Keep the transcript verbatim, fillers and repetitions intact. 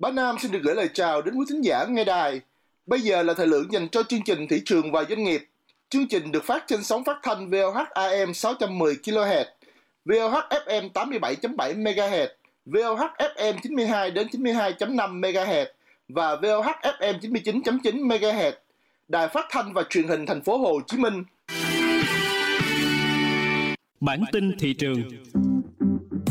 Bá Nam xin được gửi lời chào đến quý thính giả nghe đài. Bây giờ là thời lượng dành cho chương trình Thị trường và Doanh nghiệp. Chương trình được phát trên sóng phát thanh vê o hát a em sáu trăm mười ki lô héc, vê o hát ép em tám mươi bảy chấm bảy mê ga héc, vê o hát ép em chín mươi hai đến chín mươi hai chấm năm mê ga héc và vê o hát ép em chín mươi chín chấm chín mê ga héc. Đài Phát thanh và Truyền hình Thành phố Hồ Chí Minh. Bản tin thị trường.